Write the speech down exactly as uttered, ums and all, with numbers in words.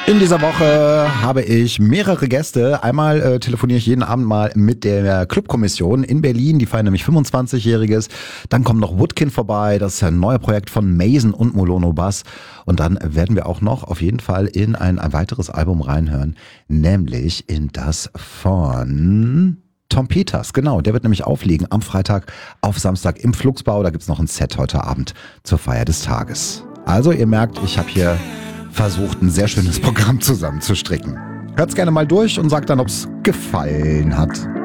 In dieser Woche habe ich mehrere Gäste. Einmal äh, telefoniere ich jeden Abend mal mit der Clubkommission in Berlin. Die feiern nämlich fünfundzwanzigjähriges. Dann kommt noch Woodkin vorbei. Das ist ein neues Projekt von Mason und Molono Bass. Und dann werden wir auch noch auf jeden Fall in ein, ein weiteres Album reinhören. Nämlich in das von Tom Peters. Genau, der wird nämlich auflegen am Freitag auf Samstag im Flugsbau. Da gibt's noch ein Set heute Abend zur Feier des Tages. Also ihr merkt, ich habe hier versucht, ein sehr schönes Programm zusammenzustricken. Hört's gerne mal durch und sagt dann, ob's gefallen hat.